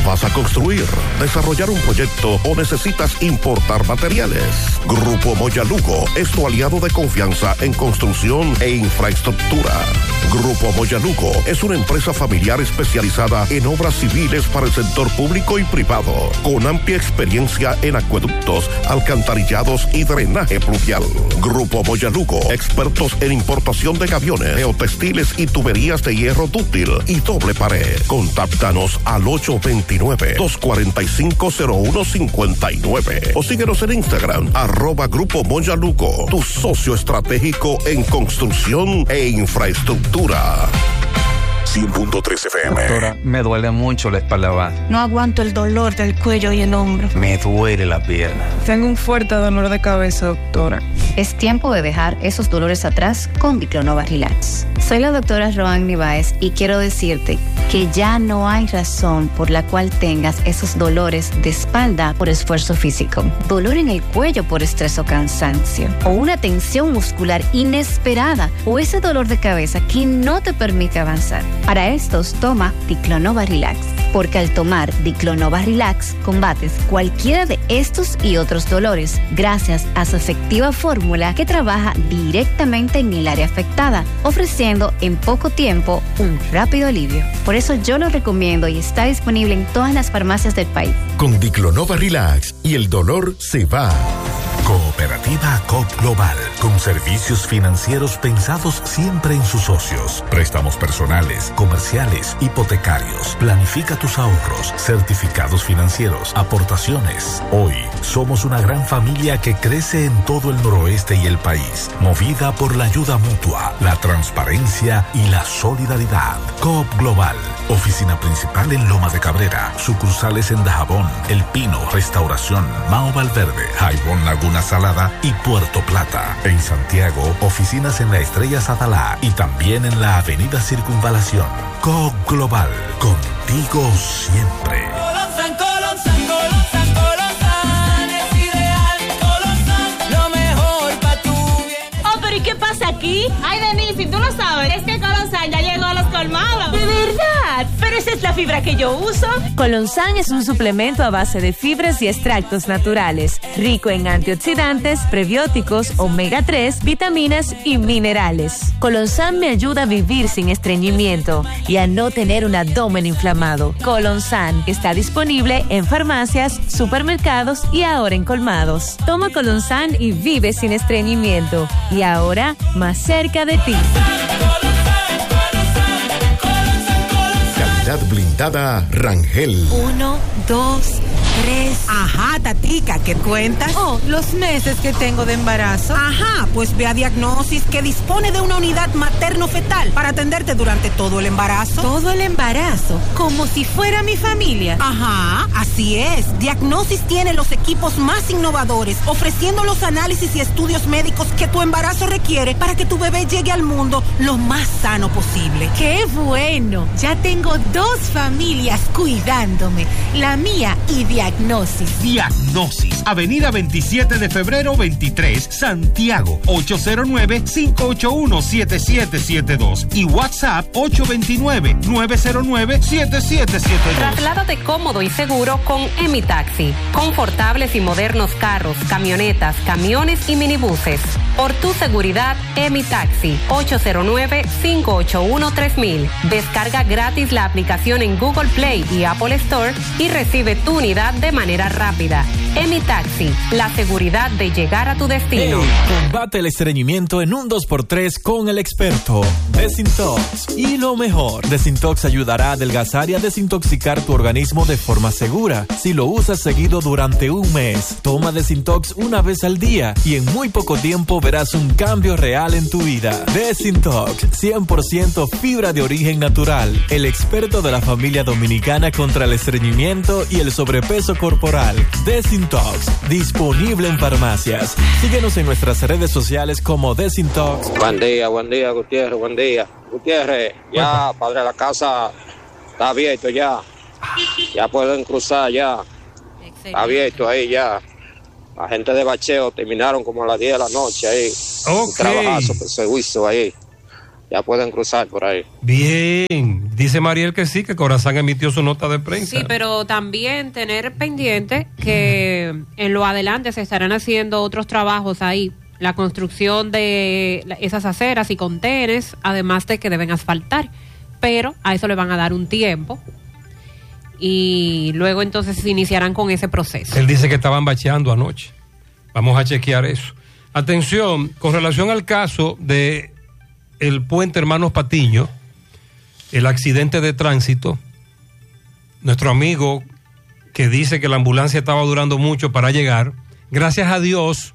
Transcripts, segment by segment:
¿Vas a construir, desarrollar un proyecto o necesitas importar materiales? Grupo Moya Lugo es tu aliado de confianza en construcción e infraestructura. Grupo Moya Lugo es una empresa familiar especializada en obras civiles para el sector público y privado, con amplia experiencia en acueductos, alcantarillados y drenaje pluvial. Grupo Moya Lugo, expertos en importación de camiones, neotextiles y tuberías de hierro dúctil y doble pared. Contáctanos al 829-245-0159 o síguenos en Instagram, @Grupo Moya Lugo, tu socio estratégico en construcción e infraestructura. 100.3 FM. Doctora, me duele mucho la espalda baja. No aguanto el dolor del cuello y el hombro. Me duele la pierna. Tengo un fuerte dolor de cabeza, doctora. Es tiempo de dejar esos dolores atrás con Diclonova Relax. Soy la doctora Roanny Báez y quiero decirte que ya no hay razón por la cual tengas esos dolores de espalda por esfuerzo físico, dolor en el cuello por estrés o cansancio, o una tensión muscular inesperada, o ese dolor de cabeza que no te permite avanzar. Para estos, toma Diclonova Relax, porque al tomar Diclonova Relax combates cualquiera de estos y otros dolores gracias a su efectiva fórmula que trabaja directamente en el área afectada, ofreciendo en poco tiempo un rápido alivio. Por eso yo lo recomiendo y está disponible en todas las farmacias del país. Con Diclonova Relax y el dolor se va. Cooperativa COP Global, con servicios financieros pensados siempre en sus socios. Préstamos personales, comerciales, hipotecarios. Planifica tus ahorros, certificados financieros, aportaciones. Hoy somos una gran familia que crece en todo el noroeste y el país, movida por la ayuda mutua, la transparencia y la solidaridad. COP Global, oficina principal en Loma de Cabrera, sucursales en Dajabón, El Pino, Restauración, Mao Valverde, Jaibón Laguna Salada y Puerto Plata. En Santiago, oficinas en la Estrella Sadalá y también en la Avenida Circunvalación. COP Global, contigo siempre. Colonsan es ideal. Colonsan, lo mejor para tu bien. Oh, pero ¿y qué pasa aquí? Ay, Denise, si tú no sabes, es que Colonsan ya llegó a los colmados. ¿De verdad? Pero esa es la fibra que yo uso. Colonsan es un suplemento a base de fibras y extractos naturales, rico en antioxidantes, prebióticos, omega 3, vitaminas y minerales. Colonsan me ayuda a vivir sin estreñimiento y a no tener un abdomen inflamado. Colonsan está disponible en farmacias, supermercados y ahora en colmados. Toma Colonsan y vive sin estreñimiento. Y ahora, más cerca de ti. Calidad blindada Rangel. 1, 2, 3. Ajá, tatica, ¿qué cuentas? Oh, los meses que tengo de embarazo. Ajá, pues ve a Diagnosis, que dispone de una unidad materno-fetal para atenderte durante todo el embarazo. ¿Todo el embarazo? Como si fuera mi familia. Ajá, así es. Diagnosis tiene los equipos más innovadores, ofreciendo los análisis y estudios médicos que tu embarazo requiere para que tu bebé llegue al mundo lo más sano posible. ¡Qué bueno! Ya tengo 2 familias cuidándome, la mía y Diagnosis. Diagnosis, Avenida 27 de febrero 23, Santiago, 809-581-7772 y WhatsApp 829-909-7772. Trasládate cómodo y seguro con Emitaxi. Confortables y modernos carros, camionetas, camiones y minibuses. Por tu seguridad, Emitaxi, 809-581-3000. Descarga gratis la aplicación en Google Play y Apple Store y recibe tu unidad de manera rápida. Emitaxi, la seguridad de llegar a tu destino. Combate el estreñimiento en un 2x3 con el experto Desintox. Y lo mejor, Desintox ayudará a adelgazar y a desintoxicar tu organismo de forma segura. Si lo usas seguido durante un mes, toma Desintox una vez al día y en muy poco tiempo verás un cambio real en tu vida. Desintox, 100% fibra de origen natural. El experto de la familia dominicana contra el estreñimiento y el sobrepeso corporal. Desintox, disponible en farmacias. Síguenos en nuestras redes sociales como Desintox. Buen día, Gutiérrez, buen día. Gutiérrez, ya, padre de la casa, está abierto ya. Ya pueden cruzar ya. Está abierto ahí ya. La gente de bacheo terminaron como a las 10 de la noche ahí. Un trabajazo que se hizo ahí. Ya pueden cruzar por ahí. Bien. Dice Mariel que sí, que Corazán emitió su nota de prensa. Sí, pero también tener pendiente que en lo adelante se estarán haciendo otros trabajos ahí. La construcción de esas aceras y contenes, además de que deben asfaltar. Pero a eso le van a dar un tiempo. Y luego entonces se iniciarán con ese proceso. Él dice que estaban bacheando anoche. Vamos a chequear eso. Atención, con relación al caso de el puente Hermanos Patiño, el accidente de tránsito, nuestro amigo que dice que la ambulancia estaba durando mucho para llegar, gracias a Dios,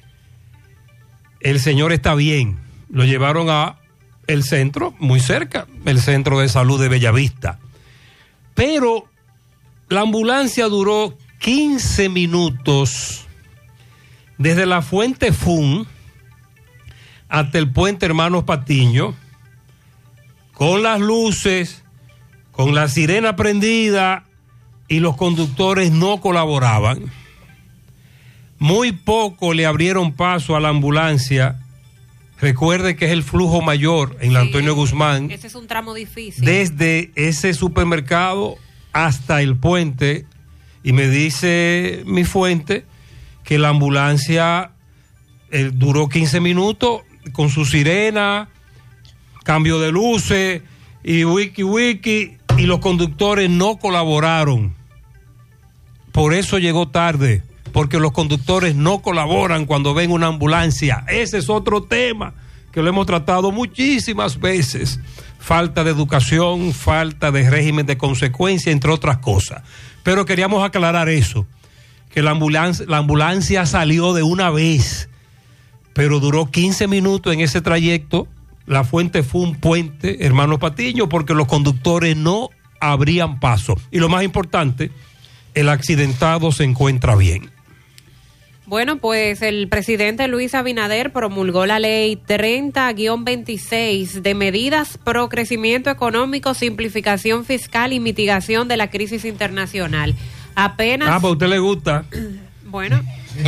el señor está bien. Lo llevaron a el centro, muy cerca, el centro de salud de Bellavista. Pero la ambulancia duró 15 minutos desde la Fuente Fun hasta el puente Hermanos Patiño, con las luces, con la sirena prendida, y los conductores no colaboraban. Muy poco le abrieron paso a la ambulancia. Recuerde que es el flujo mayor en la Antonio Guzmán. Ese es un tramo difícil. Desde ese supermercado hasta el puente, y me dice mi fuente que la ambulancia duró 15 minutos con su sirena, cambio de luces y wiki, y los conductores no colaboraron. Por eso llegó tarde, porque los conductores no colaboran cuando ven una ambulancia. Ese es otro tema que lo hemos tratado muchísimas veces. Falta de educación, falta de régimen de consecuencia, entre otras cosas. Pero queríamos aclarar eso, que la ambulancia salió de una vez, pero duró 15 minutos en ese trayecto. La Fuente fue un puente, Hermanos Patiño, porque los conductores no abrían paso. Y lo más importante, el accidentado se encuentra bien. Bueno, pues el presidente Luis Abinader promulgó la ley 30-26 de medidas pro crecimiento económico, simplificación fiscal y mitigación de la crisis internacional. Apenas... pues a usted le gusta. Bueno.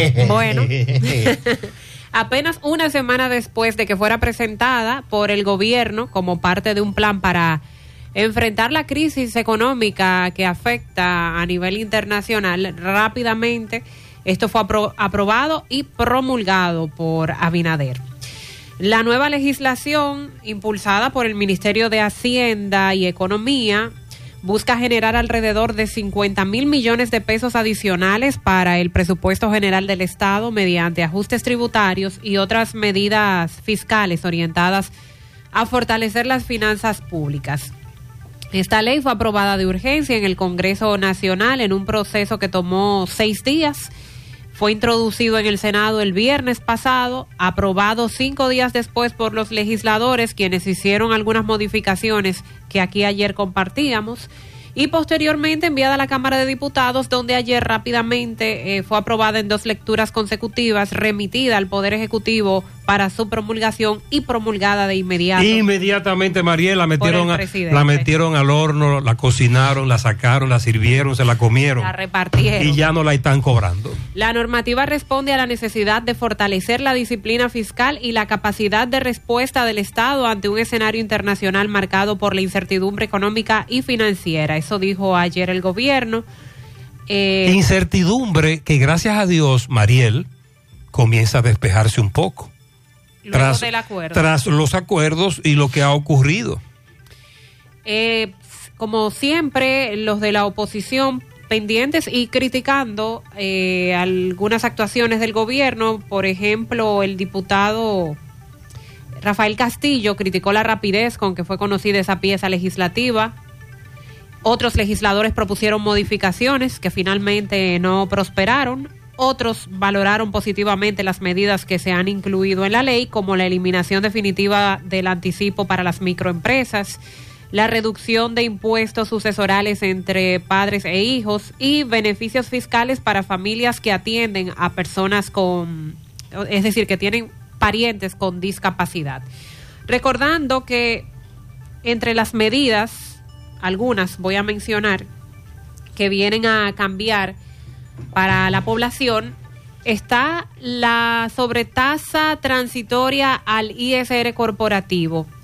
Apenas una semana después de que fuera presentada por el gobierno como parte de un plan para enfrentar la crisis económica que afecta a nivel internacional, rápidamente esto fue aprobado y promulgado por Abinader. La nueva legislación, impulsada por el Ministerio de Hacienda y Economía, busca generar alrededor de 50,000 millones de pesos adicionales para el presupuesto general del Estado mediante ajustes tributarios y otras medidas fiscales orientadas a fortalecer las finanzas públicas. Esta ley fue aprobada de urgencia en el Congreso Nacional en un proceso que tomó 6 días. Fue introducido en el Senado el viernes pasado, aprobado 5 días después por los legisladores, quienes hicieron algunas modificaciones que aquí ayer compartíamos, y posteriormente enviada a la Cámara de Diputados, donde ayer rápidamente fue aprobada en 2 lecturas consecutivas, remitida al Poder Ejecutivo para su promulgación y promulgada de inmediato. Inmediatamente, Mariel, la metieron al horno, la cocinaron, la sacaron, la sirvieron, se la comieron. La repartieron. Y ya no la están cobrando. La normativa responde a la necesidad de fortalecer la disciplina fiscal y la capacidad de respuesta del Estado ante un escenario internacional marcado por la incertidumbre económica y financiera. Eso dijo ayer el gobierno. Incertidumbre que, gracias a Dios, Mariel, comienza a despejarse un poco. Luego del acuerdo. Tras los acuerdos y lo que ha ocurrido. Como siempre, los de la oposición pendientes y criticando algunas actuaciones del gobierno. Por ejemplo, el diputado Rafael Castillo criticó la rapidez con que fue conocida esa pieza legislativa. Otros legisladores propusieron modificaciones que finalmente no prosperaron. Otros valoraron positivamente las medidas que se han incluido en la ley, como la eliminación definitiva del anticipo para las microempresas, la reducción de impuestos sucesorales entre padres e hijos y beneficios fiscales para familias que atienden a personas es decir, que tienen parientes con discapacidad. Recordando que entre las medidas, algunas voy a mencionar, que vienen a cambiar para la población, está la sobretasa transitoria al ISR corporativo.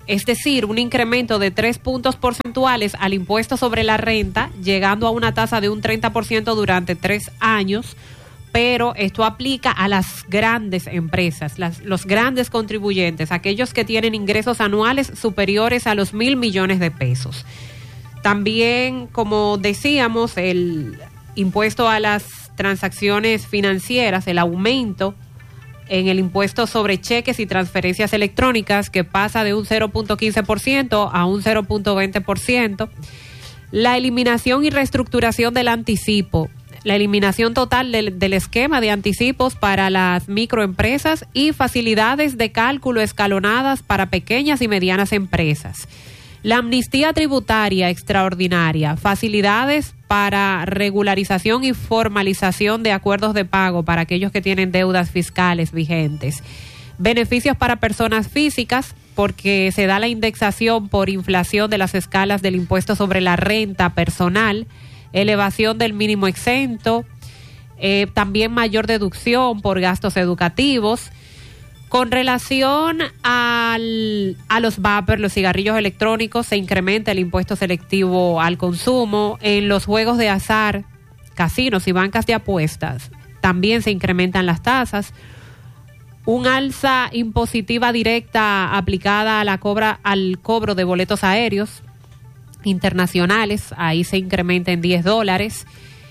es decir, un incremento de 3 puntos porcentuales al impuesto sobre la renta, llegando a una tasa de un 30% durante 3 años, pero esto aplica a las grandes empresas, los grandes contribuyentes, aquellos que tienen ingresos anuales superiores a los 1.000 millones de pesos. También, como decíamos, el impuesto a las transacciones financieras, el aumento en el impuesto sobre cheques y transferencias electrónicas, que pasa de un 0.15% a un 0.20%. La eliminación y reestructuración del anticipo, la eliminación total del esquema de anticipos para las microempresas y facilidades de cálculo escalonadas para pequeñas y medianas empresas. La amnistía tributaria extraordinaria, facilidades para regularización y formalización de acuerdos de pago para aquellos que tienen deudas fiscales vigentes. Beneficios para personas físicas, porque se da la indexación por inflación de las escalas del impuesto sobre la renta personal, elevación del mínimo exento, también mayor deducción por gastos educativos. Con relación a los vapers, los cigarrillos electrónicos, se incrementa el impuesto selectivo al consumo. En los juegos de azar, casinos y bancas de apuestas, también se incrementan las tasas. Un alza impositiva directa aplicada al cobro de boletos aéreos internacionales, ahí se incrementa en $10.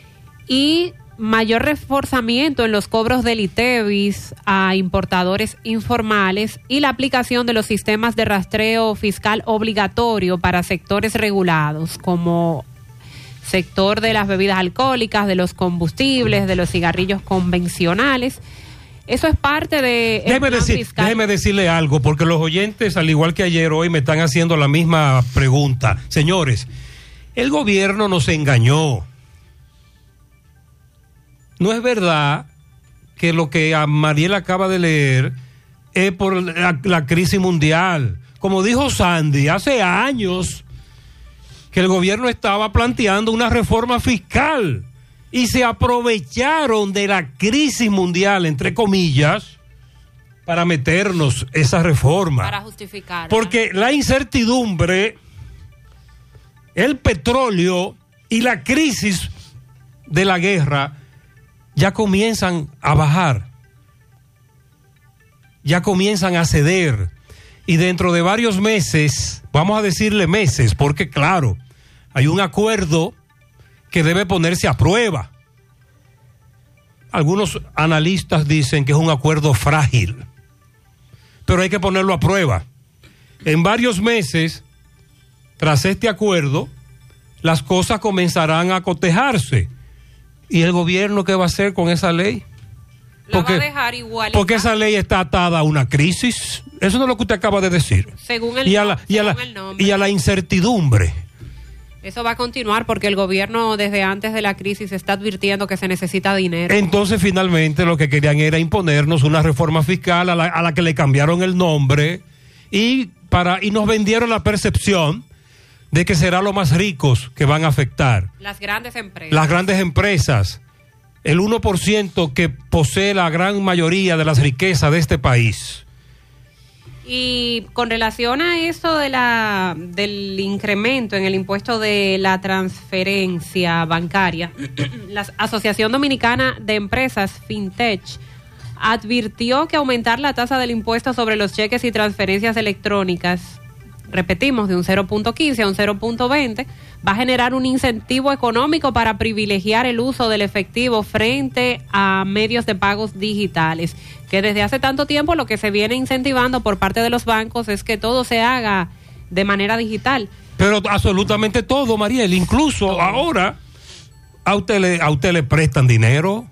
Y mayor reforzamiento en los cobros del ITEVIS a importadores informales y la aplicación de los sistemas de rastreo fiscal obligatorio para sectores regulados, como sector de las bebidas alcohólicas, de los combustibles, de los cigarrillos convencionales. Eso es parte de... Déjeme decirle algo, porque los oyentes, al igual que ayer, hoy me están haciendo la misma pregunta. Señores, el gobierno nos engañó. No es verdad que lo que a Mariel acaba de leer es por la crisis mundial. Como dijo Sandy, hace años que el gobierno estaba planteando una reforma fiscal y se aprovecharon de la crisis mundial, entre comillas, para meternos esa reforma. Para justificar. Porque la incertidumbre, el petróleo y la crisis de la guerra ya comienzan a bajar, ya comienzan a ceder, y dentro de varios meses, vamos a decirle meses, porque claro, hay un acuerdo que debe ponerse a prueba. Algunos analistas dicen que es un acuerdo frágil, pero hay que ponerlo a prueba. En varios meses, tras este acuerdo, las cosas comenzarán a cotejarse. ¿Y el gobierno qué va a hacer con esa ley? Va a dejar igual. Porque esa ley está atada a una crisis. Eso no es lo que usted acaba de decir. Según el nombre. Y a la incertidumbre. Eso va a continuar porque el gobierno desde antes de la crisis está advirtiendo que se necesita dinero. Entonces finalmente lo que querían era imponernos una reforma fiscal a la que le cambiaron el nombre y nos vendieron la percepción de que será los más ricos que van a afectar. Las grandes empresas. Las grandes empresas. El 1% que posee la gran mayoría de las riquezas de este país. Y con relación a eso del incremento en el impuesto de la transferencia bancaria, la Asociación Dominicana de Empresas, FinTech, advirtió que aumentar la tasa del impuesto sobre los cheques y transferencias electrónicas, repetimos, de un 0.15 a un 0.20, va a generar un incentivo económico para privilegiar el uso del efectivo frente a medios de pagos digitales, que desde hace tanto tiempo lo que se viene incentivando por parte de los bancos es que todo se haga de manera digital. Pero absolutamente todo, Mariel, incluso todo. Ahora a usted le prestan dinero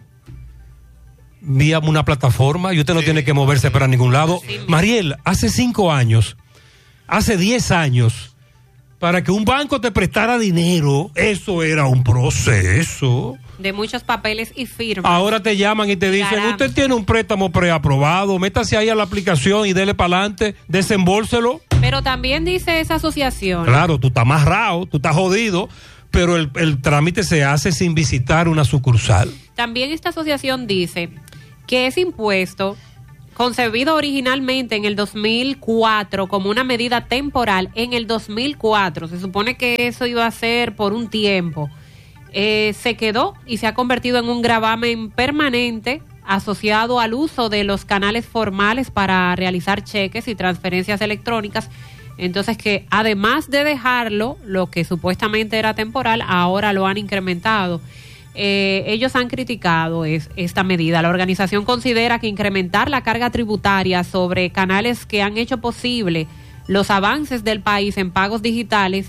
vía una plataforma y usted no tiene que moverse para ningún lado. Sí, Mariel, hace 5 años, hace 10 años, para que un banco te prestara dinero, eso era un proceso. De muchos papeles y firmas. Ahora te llaman y te dicen, usted tiene un préstamo preaprobado, métase ahí a la aplicación y dele para adelante, desembolselo. Pero también dice esa asociación. Claro, tú estás amarrado, tú estás jodido, pero el trámite se hace sin visitar una sucursal. También esta asociación dice que ese impuesto concebido originalmente en el 2004 como una medida temporal, en el 2004, se supone que eso iba a ser por un tiempo, se quedó y se ha convertido en un gravamen permanente asociado al uso de los canales formales para realizar cheques y transferencias electrónicas. Entonces, que además de dejarlo, lo que supuestamente era temporal, ahora lo han incrementado. Ellos han criticado esta medida. La organización considera que incrementar la carga tributaria sobre canales que han hecho posible los avances del país en pagos digitales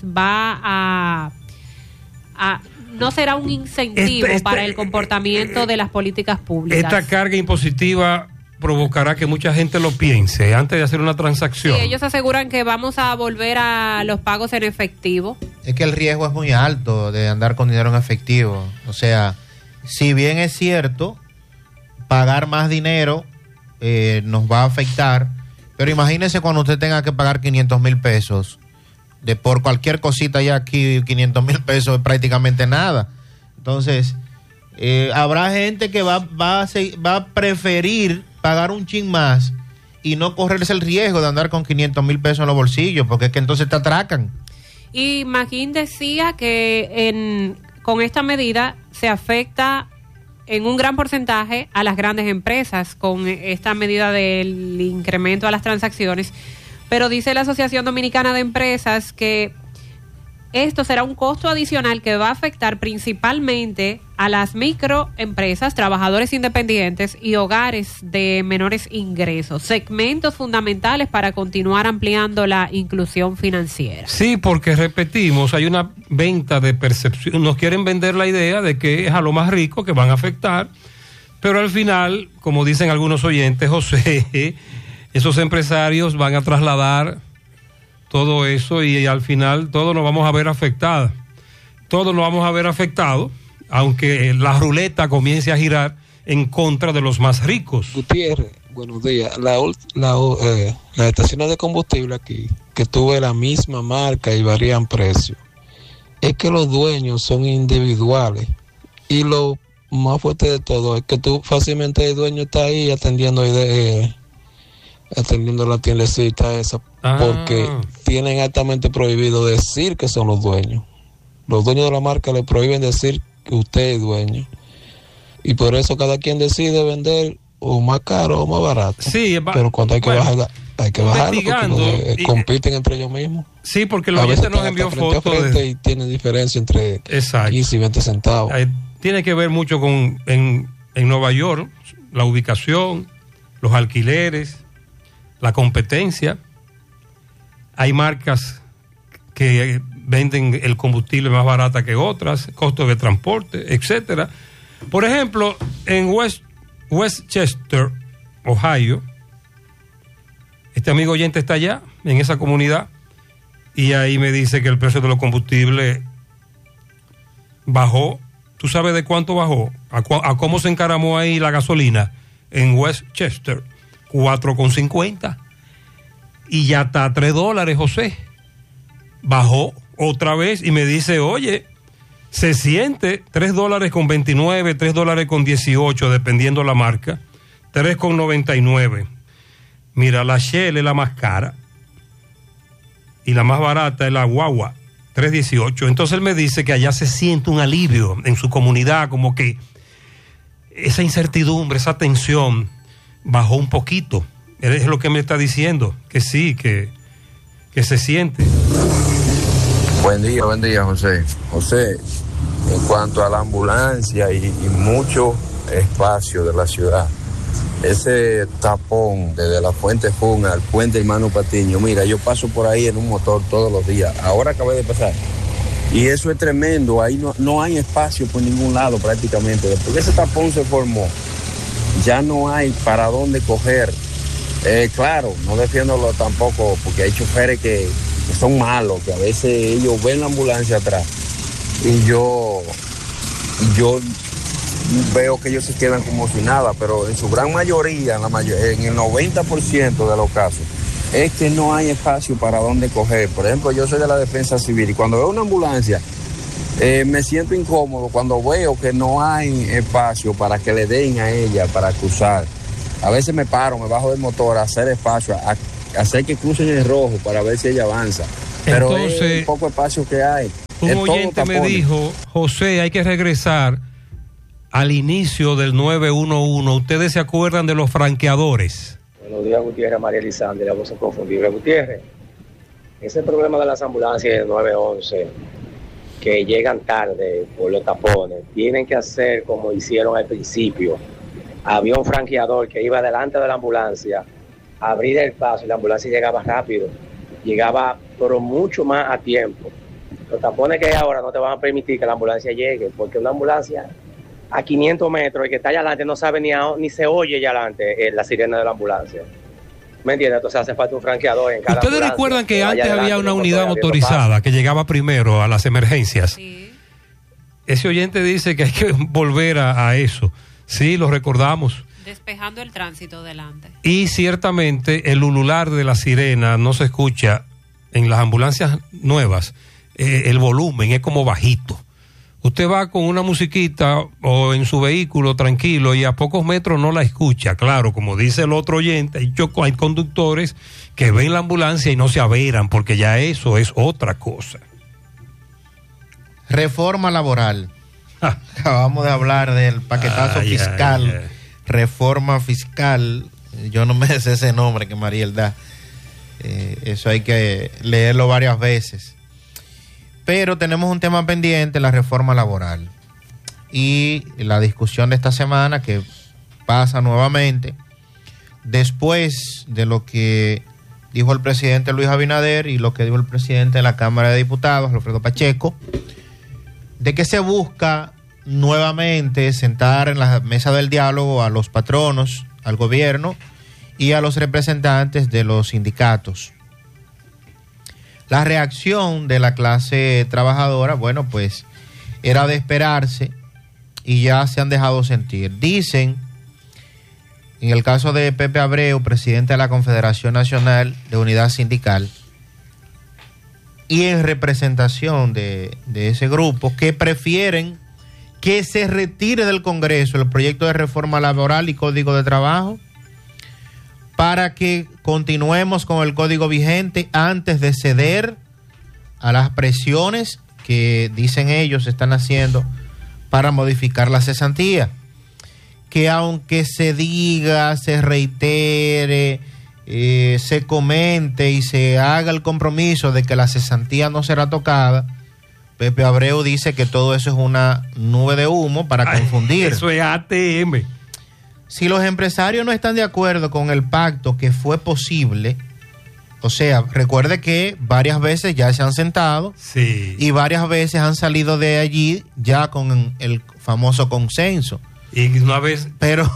no será un incentivo para el comportamiento de las políticas públicas. Esta carga impositiva provocará que mucha gente lo piense antes de hacer una transacción. Sí, ellos aseguran que vamos a volver a los pagos en efectivo. Es que el riesgo es muy alto de andar con dinero en efectivo. O sea, si bien es cierto, pagar más dinero nos va a afectar, pero imagínese cuando usted tenga que pagar 500,000 pesos. Por cualquier cosita ya aquí 500,000 pesos es prácticamente nada. Entonces, habrá gente que va a preferir pagar un chin más y no correrse el riesgo de andar con 500,000 pesos en los bolsillos, porque es que entonces te atracan. Y Magín decía que con esta medida se afecta en un gran porcentaje a las grandes empresas con esta medida del incremento a las transacciones. Pero dice la Asociación Dominicana de Empresas que esto será un costo adicional que va a afectar principalmente a las microempresas, trabajadores independientes y hogares de menores ingresos, segmentos fundamentales para continuar ampliando la inclusión financiera. Sí, porque repetimos, hay una venta de percepción, nos quieren vender la idea de que es a lo más rico que van a afectar, pero al final, como dicen algunos oyentes, José, esos empresarios van a trasladar todo eso y al final todos nos vamos a ver afectados. Todos nos vamos a ver afectados, aunque la ruleta comience a girar en contra de los más ricos. Gutiérrez, buenos días. Las estaciones de combustible aquí, que tuve la misma marca y varían precios, es que los dueños son individuales. Y lo más fuerte de todo es que tú fácilmente el dueño está ahí atendiendo la tiendecita esa, porque tienen altamente prohibido decir que son los dueños. Los dueños de la marca le prohíben decir que usted es dueño. Y por eso cada quien decide vender o más caro o más barato. Sí, pero cuando hay que bajarlo porque compiten entre ellos mismos. Sí, porque el oyente nos envió fotos y tiene diferencia entre 15 y 20 centavos. Tiene que ver mucho con en Nueva York, la ubicación, los alquileres, la competencia. Hay marcas que venden el combustible más barata que otras, costos de transporte, etcétera. Por ejemplo, en Westchester, Ohio, este amigo oyente está allá, en esa comunidad, y ahí me dice que el precio de los combustibles bajó. ¿Tú sabes de cuánto bajó? ¿A cómo se encaramó ahí la gasolina? En Westchester, 4,50. Y ya está a $3, José. Bajó otra vez y me dice, oye, se siente $3.29, $3.18, dependiendo la marca, 3,99. Mira, la Shell es la más cara y la más barata es la Guagua, 3.18. Entonces él me dice que allá se siente un alivio en su comunidad, como que esa incertidumbre, esa tensión bajó un poquito. Es lo que me está diciendo, que sí, que se siente. Buen día, José. José, en cuanto a la ambulancia y mucho espacio de la ciudad, ese tapón desde la Fuente Funa al puente Hermano Patiño, mira, yo paso por ahí en un motor todos los días, ahora acabé de pasar, y eso es tremendo, ahí no hay espacio por ningún lado prácticamente, después que ese tapón se formó, ya no hay para dónde coger. Claro, no defiéndolo tampoco, porque hay choferes que son malos, que a veces ellos ven la ambulancia atrás y yo veo que ellos se quedan como si nada, pero en su gran mayoría, en el 90% de los casos, es que no hay espacio para dónde coger. Por ejemplo, yo soy de la Defensa Civil y cuando veo una ambulancia me siento incómodo cuando veo que no hay espacio para que le den a ella para cruzar. A veces me paro, me bajo del motor a hacer espacio, a hacer que crucen el rojo para ver si ella avanza. Pero entonces, es el poco espacio que hay. Un oyente me dijo, José, hay que regresar al inicio del 911. ¿Ustedes se acuerdan de los franqueadores? Buenos días, Gutiérrez, María Elizalde, la voz inconfundible. Gutiérrez, ese problema de las ambulancias del 911, que llegan tarde por los tapones, tienen que hacer como hicieron al principio. Había un franqueador que iba delante de la ambulancia, abrir el paso y la ambulancia llegaba rápido. Llegaba, pero mucho más a tiempo. Los tapones que hay ahora no te van a permitir que la ambulancia llegue, porque una ambulancia a 500 metros, el que está allá adelante no sabe ni se oye allá adelante la sirena de la ambulancia. ¿Me entiendes? Entonces hace falta un franqueador en cada ¿Ustedes recuerdan que antes había una unidad motorizada que llegaba primero a las emergencias? Sí. Ese oyente dice que hay que volver a eso. Sí, lo recordamos. Despejando el tránsito delante. Y ciertamente el ulular de la sirena no se escucha en las ambulancias nuevas. El volumen es como bajito. Usted va con una musiquita o en su vehículo tranquilo y a pocos metros no la escucha. Claro, como dice el otro oyente, hay conductores que ven la ambulancia y no se averan porque ya eso es otra cosa. Reforma laboral. Acabamos de hablar del paquetazo fiscal. Reforma fiscal. Yo no me sé ese nombre que Mariel da. Eso hay que leerlo varias veces. Pero tenemos un tema pendiente, la reforma laboral. Y la discusión de esta semana que pasa nuevamente, después de lo que dijo el presidente Luis Abinader y lo que dijo el presidente de la Cámara de Diputados, Alfredo Pacheco, de que se busca nuevamente sentar en la mesa del diálogo a los patronos, al gobierno y a los representantes de los sindicatos. La reacción de la clase trabajadora, bueno, pues era de esperarse y ya se han dejado sentir. Dicen, en el caso de Pepe Abreu, presidente de la Confederación Nacional de Unidad Sindical, y en representación de ese grupo, que prefieren que se retire del Congreso el proyecto de reforma laboral y código de trabajo para que continuemos con el código vigente antes de ceder a las presiones que dicen ellos están haciendo para modificar la cesantía. Que aunque se diga, se reitere, se comente y se haga el compromiso de que la cesantía no será tocada, Pepe Abreu dice que todo eso es una nube de humo para confundir. Eso es ATM. Si los empresarios no están de acuerdo con el pacto que fue posible, o sea, recuerde que varias veces ya se han sentado y varias veces han salido de allí ya con el famoso consenso. Y una vez... Pero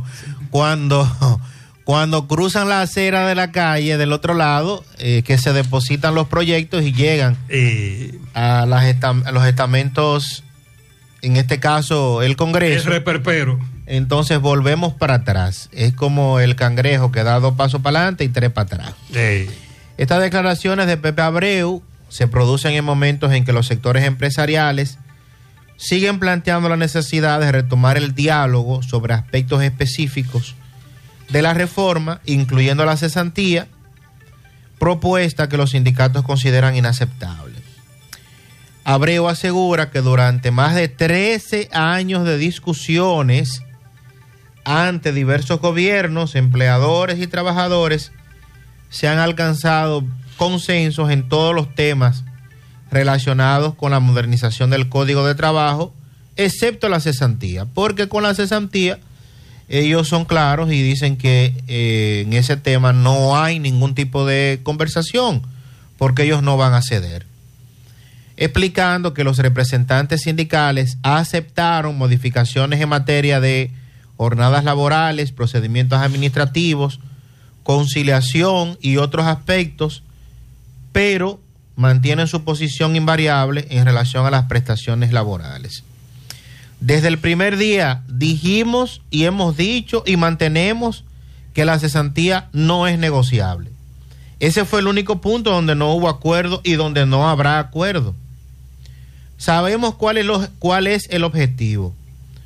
cuando cruzan la acera de la calle del otro lado, que se depositan los proyectos y llegan a los estamentos, en este caso el Congreso. El reperpero. Entonces volvemos para atrás. Es como el cangrejo que da 2 pasos para adelante y 3 para atrás. Estas declaraciones de Pepe Abreu se producen en momentos en que los sectores empresariales siguen planteando la necesidad de retomar el diálogo sobre aspectos específicos de la reforma, incluyendo la cesantía, propuesta que los sindicatos consideran inaceptable. Abreu asegura que durante más de 13 años de discusiones ante diversos gobiernos, empleadores y trabajadores, se han alcanzado consensos en todos los temas relacionados con la modernización del Código de Trabajo, excepto la cesantía, porque con la cesantía ellos son claros y dicen que en ese tema no hay ningún tipo de conversación, porque ellos no van a ceder. Explicando que los representantes sindicales aceptaron modificaciones en materia de jornadas laborales, procedimientos administrativos, conciliación y otros aspectos, pero mantienen su posición invariable en relación a las prestaciones laborales. Desde el primer día dijimos y hemos dicho y mantenemos que la cesantía no es negociable. Ese fue el único punto donde no hubo acuerdo y donde no habrá acuerdo. Sabemos cuál es el objetivo.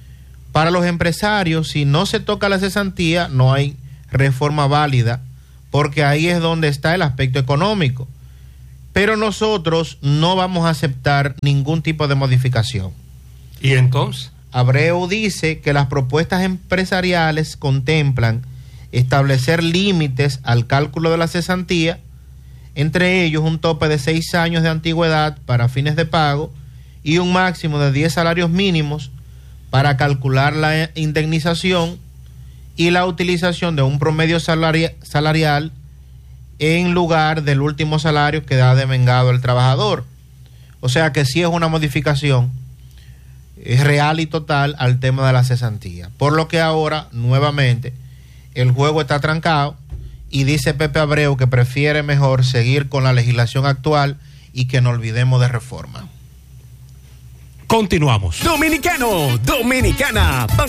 Para los empresarios, si no se toca la cesantía, no hay reforma válida, porque ahí es donde está el aspecto económico. Pero nosotros no vamos a aceptar ningún tipo de modificación. ¿Y entonces? Abreu dice que las propuestas empresariales contemplan establecer límites al cálculo de la cesantía, entre ellos un tope de 6 años de antigüedad para fines de pago y un máximo de 10 salarios mínimos para calcular la indemnización y la utilización de un promedio salarial en lugar del último salario que da devengado el trabajador. O sea que sí es una modificación real y total al tema de la cesantía. Por lo que ahora, nuevamente, el juego está trancado y dice Pepe Abreu que prefiere mejor seguir con la legislación actual y que no olvidemos de reforma. Continuamos. Dominicano, dominicana,